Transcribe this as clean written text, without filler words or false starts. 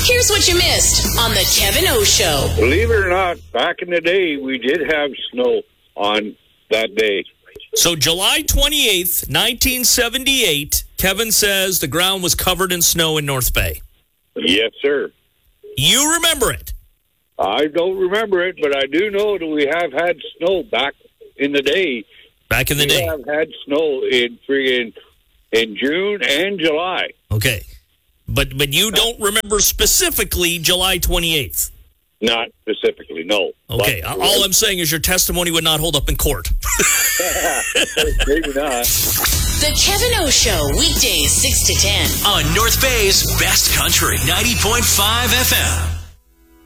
Here's what you missed on the Kevin O Show. Believe it or not, back in the day, we did have snow on that day. So July 28th, 1978, Kevin says the ground was covered in snow in North Bay. Yes, sir. You remember it? I don't remember it, but I do know that we have had snow back in the day. Back in the day. We have had snow in June and July. Okay. But you don't remember specifically July 28th? Not specifically, no. Okay. But, all I'm saying is your testimony would not hold up in court. Maybe not. The Kevin O Show, weekdays 6 to 10. On North Bay's Best Country, 90.5 FM.